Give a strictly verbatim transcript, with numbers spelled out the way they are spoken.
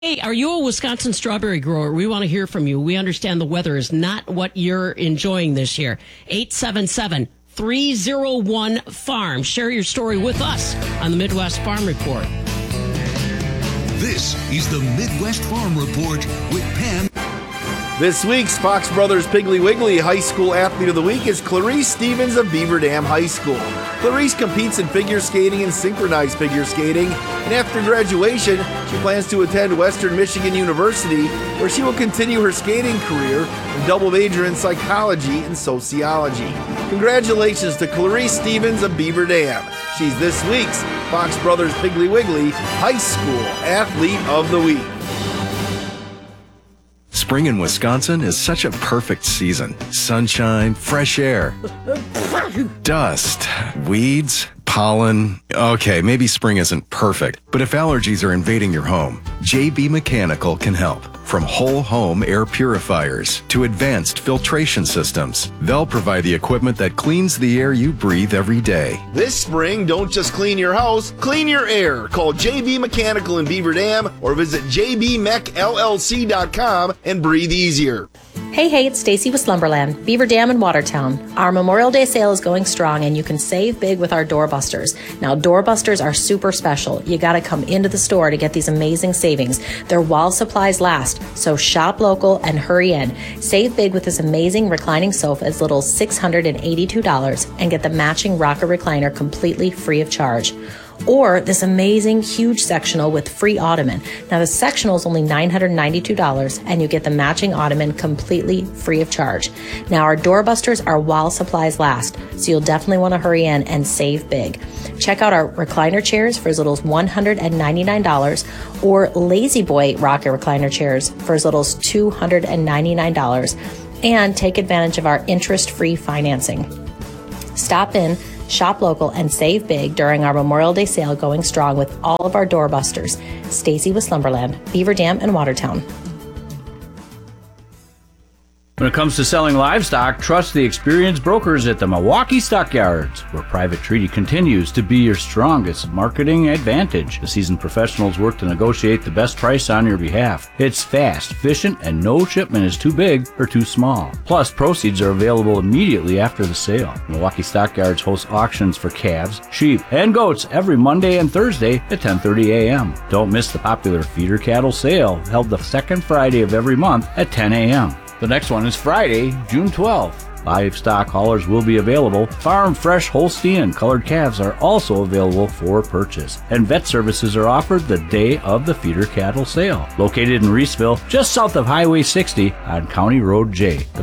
Hey, are you a Wisconsin strawberry grower? We want to hear from you. We understand the weather is not what you're enjoying this year. eight seven seven, three oh one, farm. Share your story with us on the Midwest Farm Report. This is the Midwest Farm Report with Pam. This week's Fox Brothers Piggly Wiggly High School Athlete of the Week is Clarice Stevens of Beaver Dam High School. Clarice competes in figure skating and synchronized figure skating, and after graduation, she plans to attend Western Michigan University, where she will continue her skating career and double major in psychology and sociology. Congratulations to Clarice Stevens of Beaver Dam. She's this week's Fox Brothers Piggly Wiggly High School Athlete of the Week. Spring in Wisconsin is such a perfect season. Sunshine, fresh air, dust, weeds, pollen. Okay, maybe spring isn't perfect, but if allergies are invading your home, J B Mechanical can help. From whole home air purifiers to advanced filtration systems, they'll provide the equipment that cleans the air you breathe every day. This spring, don't just clean your house, clean your air. Call J B Mechanical in Beaver Dam or visit j b mech l l c dot com and breathe easier. Hey, hey, it's Stacy with Slumberland, Beaver Dam in Watertown. Our Memorial Day sale is going strong and you can save big with our doorbusters. Now, doorbusters are super special. You got to come into the store to get these amazing savings. They're while supplies last, so shop local and hurry in. Save big with this amazing reclining sofa as little as six hundred eighty-two dollars and get the matching rocker recliner completely free of charge. Or this amazing huge sectional with free ottoman. Now the sectional is only nine hundred ninety-two dollars and you get the matching ottoman completely free of charge. Now our doorbusters are while supplies last, so you'll definitely want to hurry in and save big. Check out our recliner chairs for as little as one hundred ninety-nine dollars or Lazy Boy rocker recliner chairs for as little as two hundred ninety-nine dollars, and take advantage of our interest-free financing. Stop in, shop local, and save big during our Memorial Day sale going strong with all of our doorbusters. Stacy with Slumberland, Beaver Dam, and Watertown. When it comes to selling livestock, trust the experienced brokers at the Milwaukee Stockyards, where Private Treaty continues to be your strongest marketing advantage. The seasoned professionals work to negotiate the best price on your behalf. It's fast, efficient, and no shipment is too big or too small. Plus, proceeds are available immediately after the sale. Milwaukee Stockyards hosts auctions for calves, sheep, and goats every Monday and Thursday at ten thirty a.m. Don't miss the popular feeder cattle sale held the second Friday of every month at ten a.m. The next one is Friday, June twelfth. Livestock haulers will be available. Farm fresh Holstein and colored calves are also available for purchase. And vet services are offered the day of the feeder cattle sale. Located in Reeseville, just south of Highway sixty on County Road J.